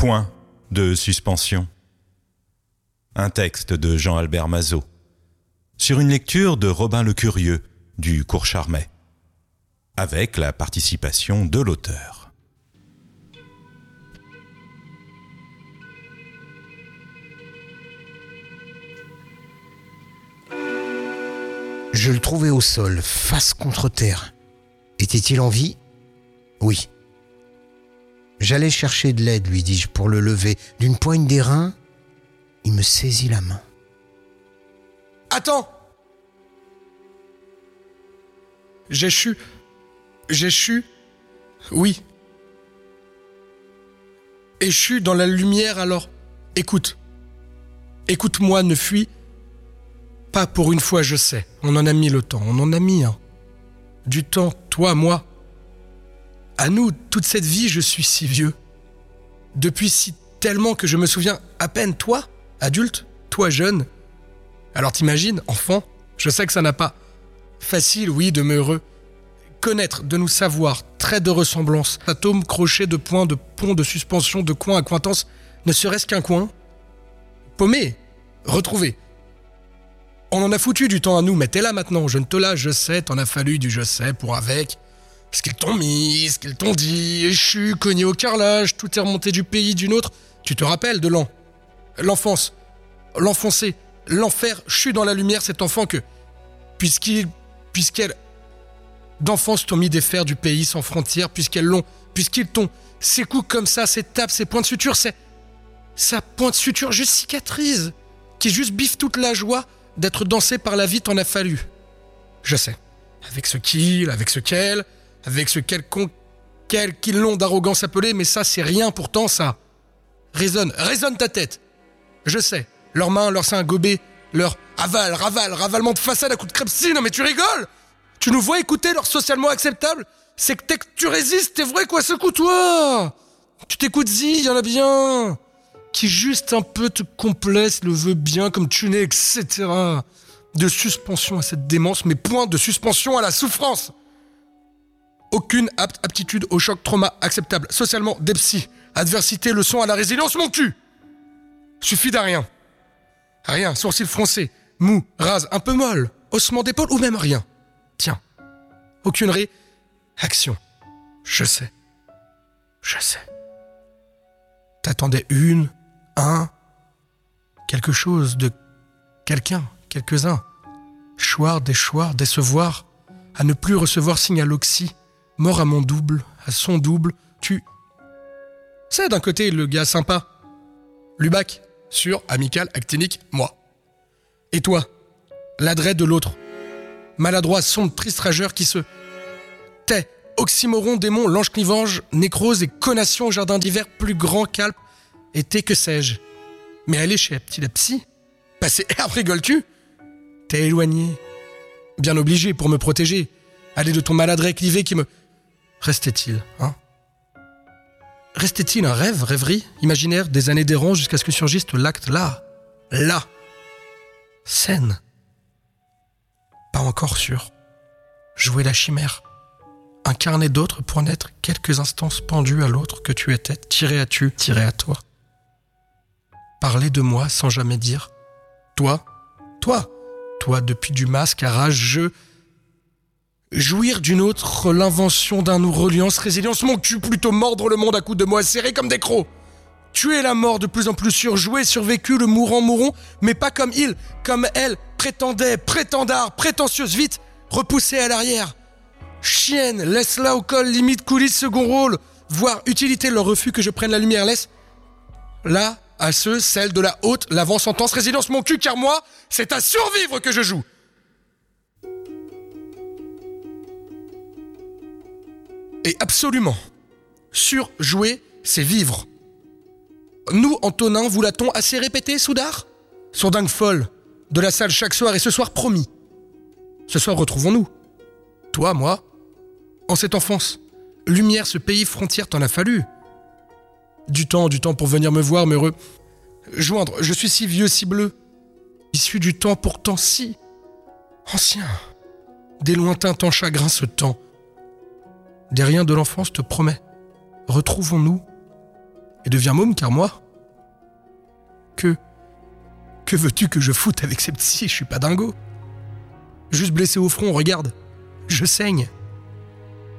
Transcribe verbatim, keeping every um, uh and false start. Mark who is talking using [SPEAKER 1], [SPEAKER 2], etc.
[SPEAKER 1] Point de suspension. Un texte de Jean-Albert Mazot, sur une lecture de Robin Le Curieux du Cours Charmet, avec la participation de l'auteur.
[SPEAKER 2] Je le trouvais au sol, face contre terre. Était-il en vie ? Oui. J'allais chercher de l'aide, lui dis-je, pour le lever. D'une poigne des reins, il me saisit la main.
[SPEAKER 3] Attends ! J'échus. J'échus. Oui. Échu dans la lumière, alors. Écoute. Écoute-moi, ne fuis pas pour une fois, je sais. On en a mis le temps. On en a mis, hein. Du temps, toi, moi. À nous, toute cette vie, je suis si vieux. Depuis si tellement que je me souviens à peine, toi, adulte, toi, jeune. Alors t'imagines, enfant, je sais que ça n'a pas facile, oui, de me reconnaître, de nous savoir, traits de ressemblance, atomes, crochets de points, de ponts, de suspension, de coins, accointance, ne serait-ce qu'un coin. Paumé, retrouvé. On en a foutu du temps à nous, mais t'es là maintenant, je ne te lâche, je sais, t'en as fallu du je sais pour avec. Ce qu'ils t'ont mis, ce qu'ils t'ont dit, échu, cogné au carrelage, tout est remonté du pays d'une autre. Tu te rappelles de l'an, l'enfance, l'enfoncé, l'enfer, chut dans la lumière cet enfant que, puisqu'il, puisqu'elle, d'enfance t'ont mis des fers du pays sans frontières, puisqu'elles l'ont, puisqu'ils t'ont, ces coups comme ça, ces tapes, ces points de suture, c'est, sa point de suture juste cicatrise, qui juste biffe toute la joie d'être dansé par la vie t'en a fallu. Je sais, avec ce qu'il, avec ce qu'elle, avec ce quelconque, quel qu'ils l'ont d'arrogance appelé, mais ça c'est rien pourtant, ça. Résonne, résonne ta tête. Je sais, leurs mains, leurs seins gobés, leur aval, raval, ravalement de façade à coups de crêpe-si, non mais tu rigoles. Tu nous vois écouter leur socialement acceptable. C'est que t'es que tu résistes, t'es vrai quoi, secoue-toi. Tu t'écoutes zi, y en a bien. Qui juste un peu te complaise, le veut bien comme tu n'es, et cetera. De suspension à cette démence, mais point de suspension à la souffrance. Aucune apte aptitude au choc trauma acceptable. Socialement, des psys. Adversité, leçon à la résilience, mon cul. Suffit d'un rien. Rien, sourcil froncé, mou, rase, un peu molle, haussement d'épaule ou même rien. Tiens. Aucune réaction. Je sais. Je sais. T'attendais une, un, quelque chose de quelqu'un, quelques-uns. Choir, déchoir, décevoir, à ne plus recevoir signe à l'oxy, mort à mon double, à son double, tu... C'est d'un côté le gars sympa. Lubac, sûr, amical, actinique, moi. Et toi, l'adret de l'autre. Maladroit, sombre, triste rageur qui se tait. Oxymoron, démon, l'ange clivange, nécrose et connation au jardin d'hiver plus grand qu'Alpe, été que sais-je. Mais aller chez la petite la psy, passer herbe, rigoles-tu ? T'es éloigné. Bien obligé pour me protéger. Aller de ton maladret clivé qui me... Restait-il, hein ? Restait-il un rêve, rêverie, imaginaire, des années d'errance jusqu'à ce que surgisse l'acte là, là, scène. Pas encore sûr. Jouer la chimère. Incarner d'autres pour n'être quelques instants pendus à l'autre que tu étais, tiré à tu, tiré à toi. Parler de moi sans jamais dire « Toi, toi, toi depuis du masque à rage, je... » Jouir d'une autre, l'invention d'un nous reliance, résilience, mon cul, plutôt mordre le monde à coups de mots serrés comme des crocs. Tuer la mort de plus en plus sûre, jouer, survécu, le mourant, mourons, mais pas comme il, comme elle, prétendait, prétendard, prétentieuse, vite, repoussée à l'arrière. Chienne, laisse-la au col, limite, coulisse, second rôle, voire utilité leur refus que je prenne la lumière, laisse. Là, à ceux, celle de la haute, l'avant-sentence, résilience, mon cul, car moi, c'est à survivre que je joue. Et absolument, surjouer, c'est vivre. Nous, Antonin, vous l'a-t-on assez répété, Soudard ? Sourdingue folle, de la salle chaque soir, et ce soir promis. Ce soir, retrouvons-nous. Toi, moi, en cette enfance. Lumière, ce pays, frontière, t'en a fallu. Du temps, du temps pour venir me voir, me rejoindre. Je suis si vieux, si bleu. Issu du temps pourtant si ancien. Des lointains temps chagrins, ce temps. Des riens de l'enfance te promet. Retrouvons-nous et deviens môme, car moi... Que... Que veux-tu que je foute avec ces petits? Je suis pas dingo. Juste blessé au front, regarde. Je saigne.